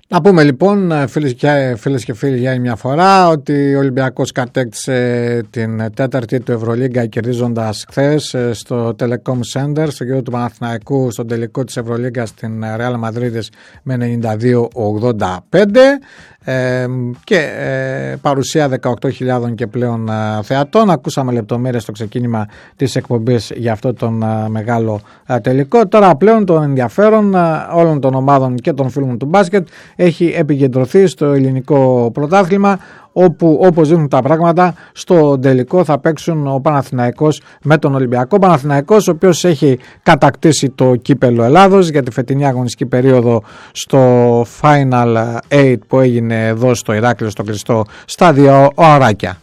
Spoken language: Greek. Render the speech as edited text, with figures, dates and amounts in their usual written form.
Να πούμε λοιπόν φίλες και φίλοι για άλλη μια φορά ότι ο Ολυμπιακός κατέκτησε την τέταρτη του Ευρωλίγκα κερδίζοντας χθες στο Telecom Center στο γύρο του Παναθηναϊκού στον τελικό της Ευρωλίγκας στην Real Madrid με 92-85 και παρουσία 18.000 και πλέον θεατών. Ακούσαμε λεπτομέρειες στο ξεκίνημα της εκπομπής για αυτό τον μεγάλο τελικό. Τώρα πλέον το ενδιαφέρον όλων των ομάδων και των φίλων του μπάσκετ έχει επικεντρωθεί στο ελληνικό πρωτάθλημα, όπου όπως δίνουν τα πράγματα στο τελικό θα παίξουν ο Παναθηναϊκός με τον Ολυμπιακό. Παναθηναϊκός ο οποίος έχει κατακτήσει το κύπελο Ελλάδος για τη φετινή αγωνιστική περίοδο στο Final 8 που έγινε εδώ στο Ηράκλειο στο κλειστό στα 2 ωράκια.